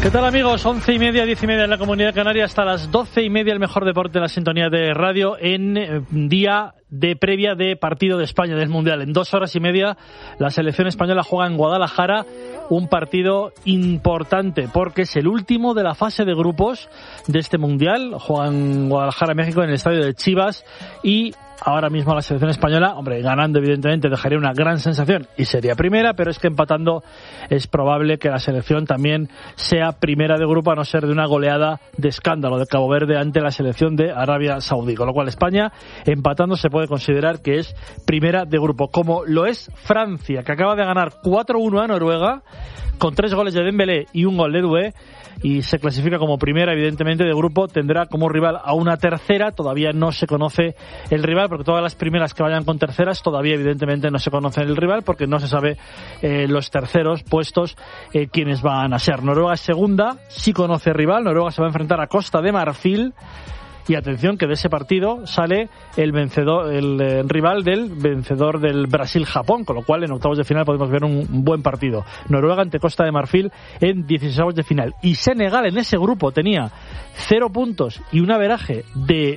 ¿Qué tal, amigos? 11:30, 10:30 en la Comunidad Canaria, hasta las 12:30 el mejor deporte en la sintonía de radio en día de previa de partido de España del Mundial. En 2 horas y media la selección española juega en Guadalajara un partido importante porque es el último de la fase de grupos de este Mundial. Juega en Guadalajara, México, en el estadio de Chivas, y ahora mismo la selección española, hombre, ganando evidentemente dejaría una gran sensación y sería primera, pero es que empatando es probable que la selección también sea primera de grupo, a no ser de una goleada de escándalo de Cabo Verde ante la selección de Arabia Saudí, con lo cual España empatando se puede considerar que es primera de grupo, como lo es Francia, que acaba de ganar 4-1 a Noruega con 3 goles de Dembélé y 1 gol de Doué, y se clasifica como primera evidentemente de grupo. Tendrá como rival a una tercera, todavía no se conoce el rival, porque todas las primeras que vayan con terceras todavía evidentemente no se conoce el rival, porque no se sabe los terceros puestos quiénes van a ser. Noruega es segunda, sí conoce rival. Noruega se va a enfrentar a Costa de Marfil. Y atención, que de ese partido sale el vencedor, el rival del vencedor del Brasil-Japón, con lo cual en octavos de final podemos ver un buen partido. Noruega ante Costa de Marfil en 16avos de final. Y Senegal en ese grupo tenía 0 puntos y un averaje de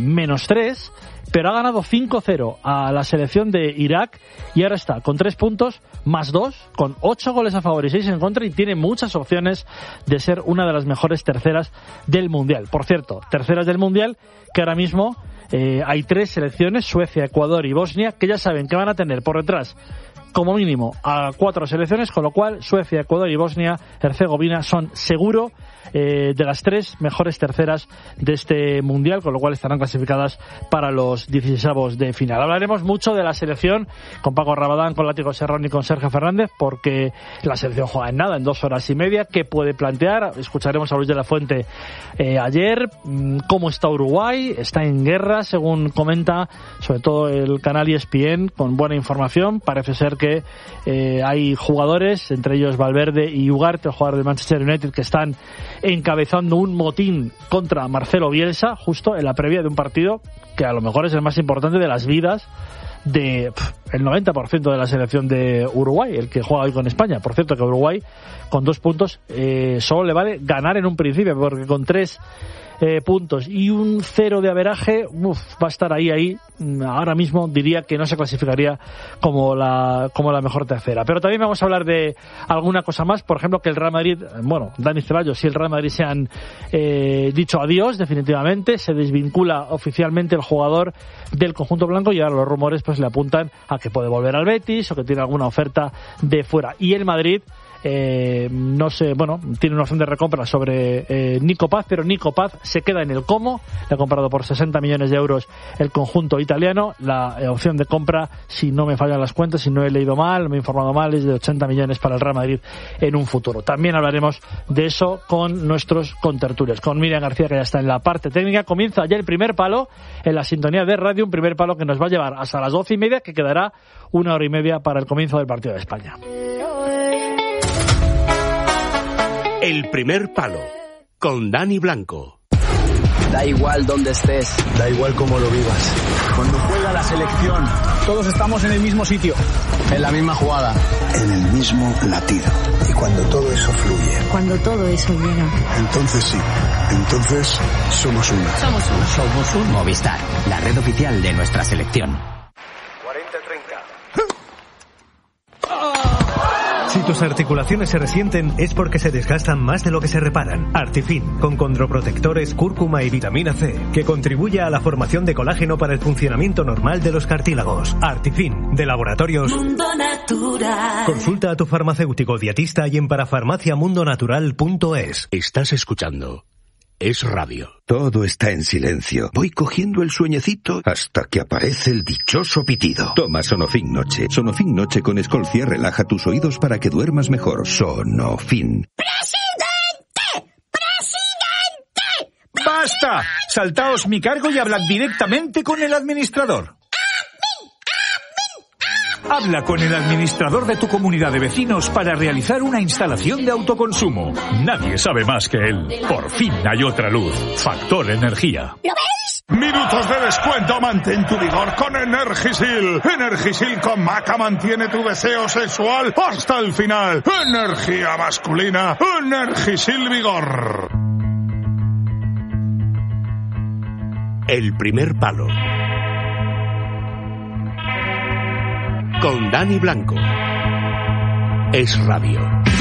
-3, pero ha ganado 5-0 a la selección de Irak y ahora está con 3 puntos más 2, con 8 goles a favor y 6 en contra, y tiene muchas opciones de ser una de las mejores terceras del Mundial. Por cierto, terceras del Mundial que ahora mismo hay 3 selecciones, Suecia, Ecuador y Bosnia, que ya saben que van a tener por detrás como mínimo a 4 selecciones, con lo cual Suecia, Ecuador y Bosnia-Herzegovina son seguro de las 3 mejores terceras de este Mundial, con lo cual estarán clasificadas para los 16avos de final. Hablaremos mucho de la selección con Paco Rabadán, con Látigo Serrón y con Sergio Fernández, porque la selección juega en nada, en 2 horas y media. ¿Qué puede plantear? Escucharemos a Luis de la Fuente ayer. ¿Cómo está Uruguay? Está en guerra, según comenta sobre todo el canal ESPN, con buena información. Parece ser que hay jugadores, entre ellos Valverde y Ugarte, el jugador del Manchester United, que están encabezando un motín contra Marcelo Bielsa, justo en la previa de un partido que a lo mejor es el más importante de las vidas de el 90% de la selección de Uruguay, el que juega hoy con España. Por cierto, que Uruguay con 2 puntos solo le vale ganar en un principio, porque con 3 puntos y un 0 de averaje, va a estar ahí. Ahora mismo diría que no se clasificaría como la mejor tercera. Pero también vamos a hablar de alguna cosa más, por ejemplo, que el Real Madrid, Dani Ceballos y el Real Madrid se han dicho adiós definitivamente, se desvincula oficialmente el jugador del conjunto blanco, y ahora los rumores pues le apuntan a que puede volver al Betis o que tiene alguna oferta de fuera. Y el Madrid no sé, tiene una opción de recompra sobre Nico Paz, pero Nico Paz se queda en el Como. Le ha comprado por 60 millones de euros el conjunto italiano. La opción de compra, si no me fallan las cuentas, si no he leído mal, me he informado mal, es de 80 millones para el Real Madrid en un futuro. También hablaremos de eso con nuestros contertulios, con Miriam García, que ya está en la parte técnica. Comienza ya el primer palo en la sintonía de radio, un primer palo que nos va a llevar hasta las 12:30, que quedará 1 hora y media para el comienzo del partido de España. El primer palo, con Dani Blanco. Da igual dónde estés, da igual cómo lo vivas. Cuando juega la selección, todos estamos en el mismo sitio, en la misma jugada, en el mismo latido. Y cuando todo eso fluye, cuando todo eso llega, entonces sí, entonces somos uno. Somos uno. Movistar, la red oficial de nuestra selección. 40-30. Si tus articulaciones se resienten es porque se desgastan más de lo que se reparan. Artifin, con condroprotectores, cúrcuma y vitamina C, que contribuye a la formación de colágeno para el funcionamiento normal de los cartílagos. Artifin, de Laboratorios Mundo Natural. Consulta a tu farmacéutico dietista y en parafarmaciamundonatural.es. Estás escuchando Es Radio. Todo está en silencio. Voy cogiendo el sueñecito hasta que aparece el dichoso pitido. Toma Sonofin Noche. Sonofin Noche con Escolcia relaja tus oídos para que duermas mejor. Sonofin. ¡Presidente! ¡Basta! Saltaos mi cargo y hablad directamente con el administrador. Habla con el administrador de tu comunidad de vecinos para realizar una instalación de autoconsumo. Nadie sabe más que él. Por fin hay otra luz. Factor Energía. ¿Lo veis? Minutos de descuento, mantén tu vigor con Energisil. Energisil con Maca mantiene tu deseo sexual hasta el final. Energía masculina, Energisil Vigor. El primer palo. Con Dani Blanco. Es Radio.